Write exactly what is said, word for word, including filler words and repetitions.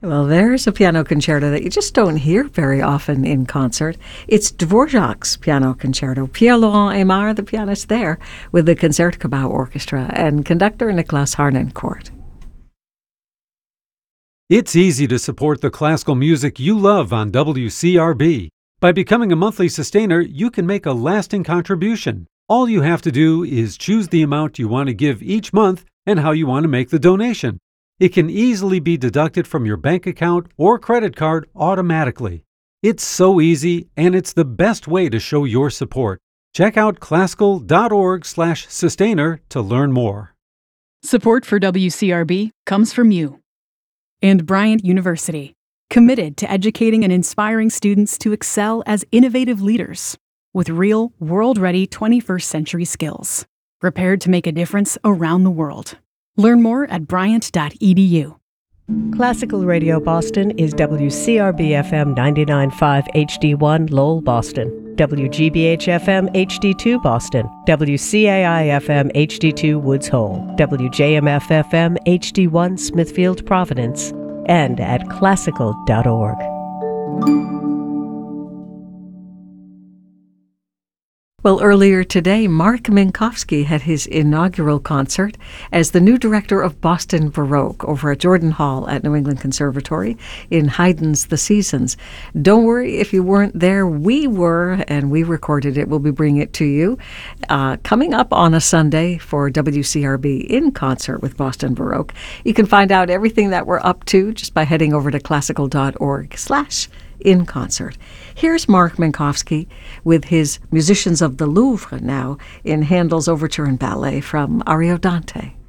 Well, there's a piano concerto that you just don't hear very often in concert. It's Dvorak's Piano Concerto. Pierre-Laurent Aimard, the pianist there, with the Concertgebouw Orchestra and conductor Niklas Harnoncourt. It's easy to support the classical music you love on W C R B. By becoming a monthly sustainer, you can make a lasting contribution. All you have to do is choose the amount you want to give each month and how you want to make the donation. It can easily be deducted from your bank account or credit card automatically. It's so easy, and it's the best way to show your support. Check out classical.org slash sustainer to learn more. Support for W C R B comes from you and Bryant University, committed to educating and inspiring students to excel as innovative leaders with real, world-ready twenty-first century skills, prepared to make a difference around the world. Learn more at bryant dot e d u. Classical Radio Boston is W C R B F M ninety-nine point five H D one Lowell, Boston, W G B H F M H D two Boston, W C A I F M H D two Woods Hole, W J M F F M H D one Smithfield, Providence, and at classical dot org. Well, earlier today, Mark Minkowski had his inaugural concert as the new director of Boston Baroque over at Jordan Hall at New England Conservatory in Haydn's The Seasons. Don't worry if you weren't there. We were, and we recorded it. We'll be bringing it to you uh, coming up on a Sunday for W C R B in concert with Boston Baroque. You can find out everything that we're up to just by heading over to classical dot org slash in concert. Here's Mark Minkowski with his Musicians of the Louvre now in Handel's Overture and Ballet from Ariodante.